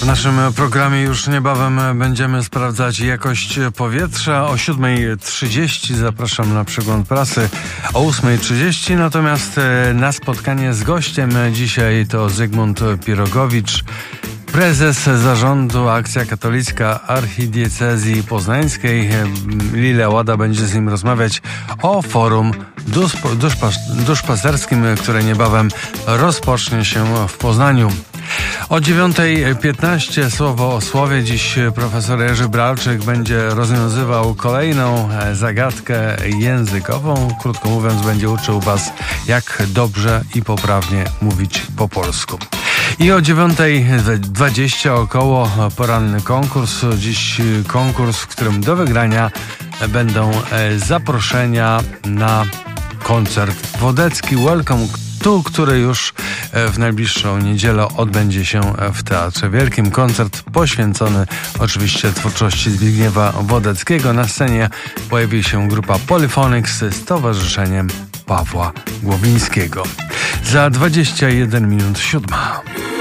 W naszym programie już niebawem będziemy sprawdzać jakość powietrza. O 7:30 zapraszam na przegląd prasy, o 8:30 natomiast na spotkanie z gościem dzisiaj to Zygmunt Pirogowicz, prezes zarządu Akcja Katolicka Archidiecezji Poznańskiej. Lila Łada będzie z nim rozmawiać o forum duszpasterskim, które niebawem rozpocznie się w Poznaniu. O 9:15 słowo o słowie. Dziś profesor Jerzy Bralczyk będzie rozwiązywał kolejną zagadkę językową. Krótko mówiąc, będzie uczył was, jak dobrze i poprawnie mówić po polsku. I o 9:20 około poranny konkurs. Dziś konkurs, w którym do wygrania będą zaproszenia na koncert wodecki Welcome to, który już w najbliższą niedzielę odbędzie się w Teatrze Wielkim. Koncert poświęcony oczywiście twórczości Zbigniewa Wodeckiego. Na scenie pojawi się grupa Polyphonics z towarzyszeniem Pawła Głowińskiego. Za 21 minut 7.